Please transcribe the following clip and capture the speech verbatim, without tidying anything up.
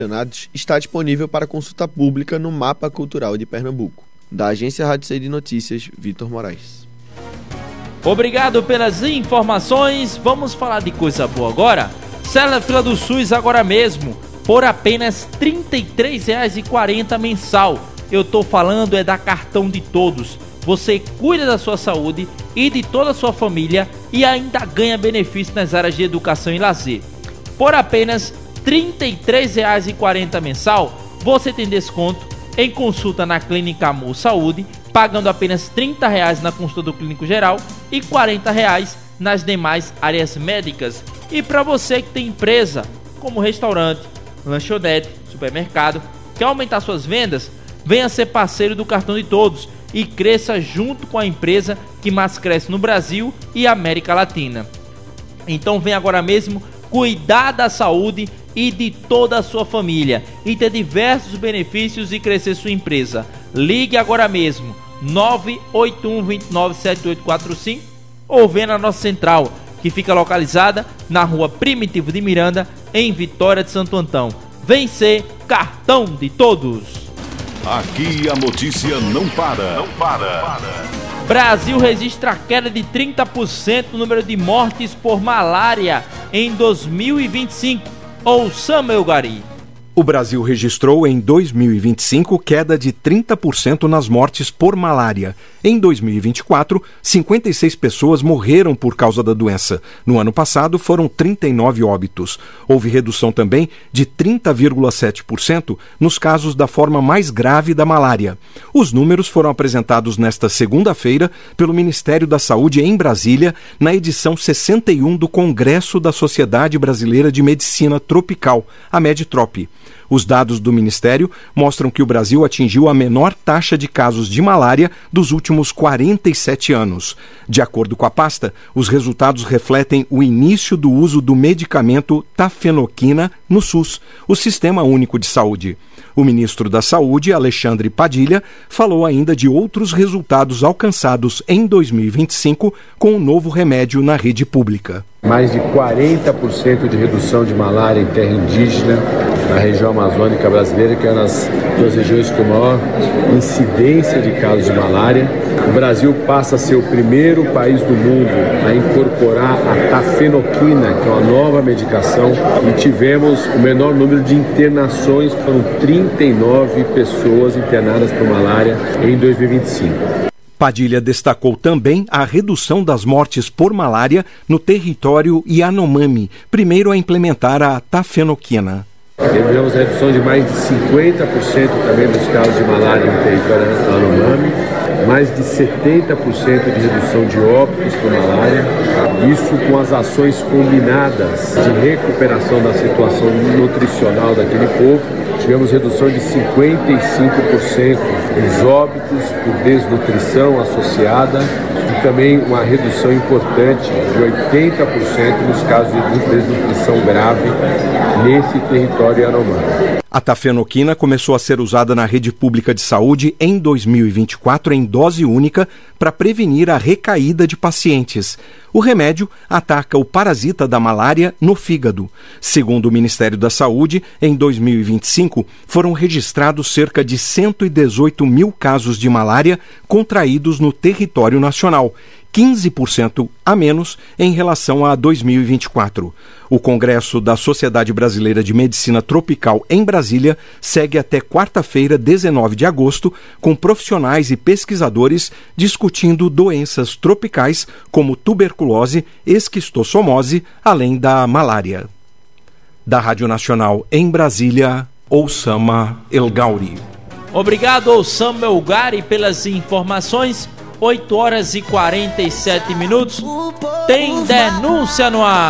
está disponível para consulta pública no Mapa Cultural de Pernambuco. Da Agência Rádio C de Notícias, Vitor Moraes. Obrigado pelas informações. Vamos falar de coisa boa agora? Sela a fila do SUS agora mesmo, por apenas trinta e três reais e quarenta centavos mensal. Eu tô falando é da Cartão de Todos. Você cuida da sua saúde e de toda a sua família e ainda ganha benefícios nas áreas de educação e lazer. Por apenas trinta e três reais e quarenta centavos mensal, você tem desconto em consulta na Clínica Amor Saúde, pagando apenas trinta reais na consulta do clínico geral e quarenta reais nas demais áreas médicas. E para você que tem empresa, como restaurante, lanchonete, supermercado, quer aumentar suas vendas? Venha ser parceiro do Cartão de Todos e cresça junto com a empresa que mais cresce no Brasil e América Latina. Então vem agora mesmo cuidar da saúde e de toda a sua família e ter diversos benefícios e crescer sua empresa. Ligue agora mesmo nove oito um, dois nove, sete oito quatro cinco ou venha na nossa central, que fica localizada na rua Primitivo de Miranda, em Vitória de Santo Antão. Vem ser Cartão de Todos. Aqui a notícia não para. Não para. Brasil registra queda de trinta por cento no número de mortes por malária em dois mil e vinte e cinco. Ouça, meu gari. O Brasil registrou em dois mil e vinte e cinco queda de trinta por cento nas mortes por malária. Em dois mil e vinte e quatro, cinquenta e seis pessoas morreram por causa da doença. No ano passado, foram trinta e nove óbitos. Houve redução também de trinta vírgula sete por cento nos casos da forma mais grave da malária. Os números foram apresentados nesta segunda-feira pelo Ministério da Saúde em Brasília, na edição sessenta e um do Congresso da Sociedade Brasileira de Medicina Tropical, a MEDTROP. Os dados do Ministério mostram que o Brasil atingiu a menor taxa de casos de malária dos últimos quarenta e sete anos. De acordo com a pasta, os resultados refletem o início do uso do medicamento tafenoquina no SUS, o Sistema Único de Saúde. O ministro da Saúde, Alexandre Padilha, falou ainda de outros resultados alcançados em dois mil e vinte e cinco com o novo remédio na rede pública. Mais de quarenta por cento de redução de malária em terra indígena na região amazônica brasileira, que é uma das duas regiões com maior incidência de casos de malária. O Brasil passa a ser o primeiro país do mundo a incorporar a tafenoquina, que é uma nova medicação, e tivemos o menor número de internações, foram trinta e nove pessoas internadas por malária em dois mil e vinte e cinco. Padilha destacou também a redução das mortes por malária no território Yanomami, primeiro a implementar a tafenoquina. Tivemos redução de mais de cinquenta por cento também dos casos de malária no território Yanomami, mais de setenta por cento de redução de óbitos por malária, isso com as ações combinadas de recuperação da situação nutricional daquele povo. Tivemos redução de cinquenta e cinco por cento dos óbitos por desnutrição associada e também uma redução importante de oitenta por cento nos casos de desnutrição grave nesse território Yanomami. A tafenoquina começou a ser usada na rede pública de saúde em dois mil e vinte e quatro em dose única para prevenir a recaída de pacientes. O remédio ataca o parasita da malária no fígado. Segundo o Ministério da Saúde, em dois mil e vinte e cinco foram registrados cerca de cento e dezoito mil casos de malária contraídos no território nacional, quinze por cento a menos em relação a dois mil e vinte e quatro. O Congresso da Sociedade Brasileira de Medicina Tropical em Brasília segue até quarta-feira, dezenove de agosto, com profissionais e pesquisadores discutindo doenças tropicais como tuberculose, esquistossomose, além da malária. Da Rádio Nacional em Brasília, Oussama El Gauri. Obrigado, Oussama El Gauri, pelas informações. oito horas e quarenta e sete minutos. Tem denúncia no ar.